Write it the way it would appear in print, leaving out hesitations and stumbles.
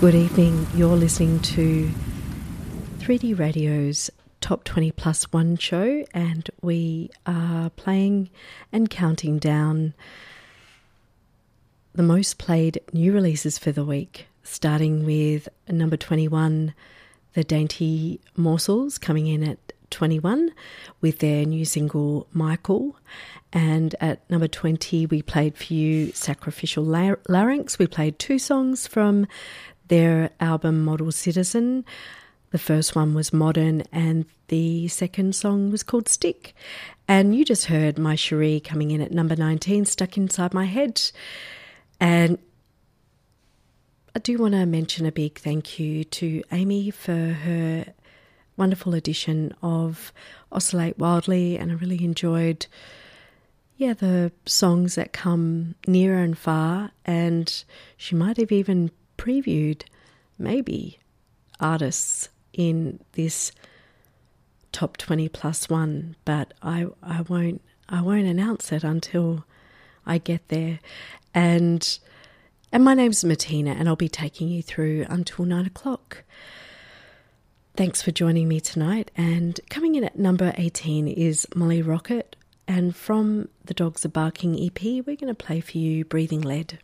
Good evening. You're listening to 3D Radio's Top 20 Plus One show, and we are playing and counting down the most played new releases for the week, starting with number 21, The Dainty Morsels, coming in at 21 with their new single Michael. And at number 20 we played for you Sacrificial Larynx. We played two songs from their album Model Citizen. The first one was Modern and the second song was called Stick. And you just heard My Cherie coming in at number 19, Stuck Inside My Head. And I do want to mention a big thank you to Amy for her wonderful edition of Oscillate Wildly, and I really enjoyed the songs that come near and far, and she might have even previewed maybe artists in this top 20 plus one, but I won't announce it until I get there. And my name's Martina, and I'll be taking you through until 9 o'clock. Thanks for joining me tonight. And coming in at number 18 is Molly Rocket, and from the Dogs Are Barking EP, we're going to play for you Breathing Lead.